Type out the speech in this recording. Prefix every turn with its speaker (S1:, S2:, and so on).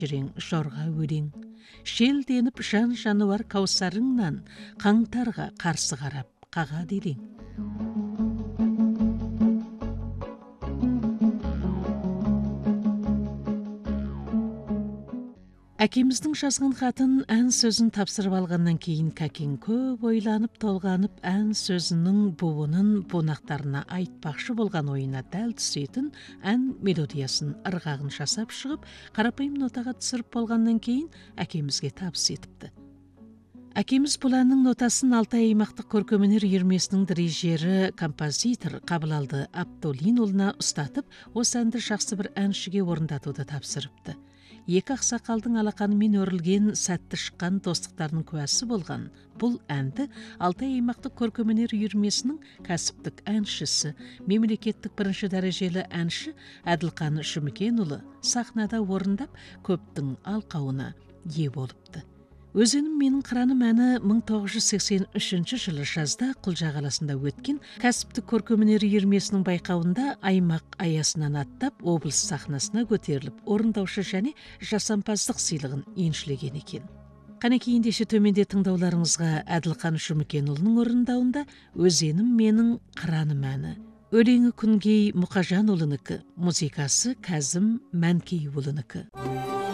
S1: Жирең жорға өлең. Шелденіп жан жануар каусарыңнан, қаңтарға қарсы қарап қаға делең. Әкеміздің жазған хатын ән сөзін тапсырып алғаннан кейін кәкең көп ойланып толғанып ән сөзінің буынын бунақтарына айтпақшы болған ойына дәл түсетін ән мелодиясын ырғағын жасап шығып, қарапайым нотаға түсіріп болғаннан кейін әкемізге табыс етіпті. Әкеміз бұл әннің нотасын Алтай аймақтық көркемөнер үйірмесінің дирижері композитор Қабылалды Абдуллинұлына ұстатып, осы әнді жақсы бір әншіге орындатуды тапсырыпты. Екі ақсақалдың алақанымен өрілген сәтті шыққан достықтарының куәсі болған бұл әнді Алтай аймақтық көркемөнер үйірмесінің кәсіптік әншісі, мемлекеттік бірінші дәрежелі әнші Әділқан Жұмекенұлы сахнада орындап, көптің алқауына ие болыпты. Өзенім менің қыраным әні 1983 жылы жазда Құлжа қаласында өткен кәсіптік көркемөнер үйірмесінің байқауында аймақ аясынан аттап, облыс сахнасына көтеріліп, орындаушы және жасампаздық сыйлығын еншілеген екен. Қанекей ендеше төменде тыңдауларыңызға Әділқан Жұмекенұлының орындауында Өзенім менің қыраным әні. Өлеңі Күнгей Мұқажанұлынікі, музыкасы Кәзім Мәнкейұлынікі.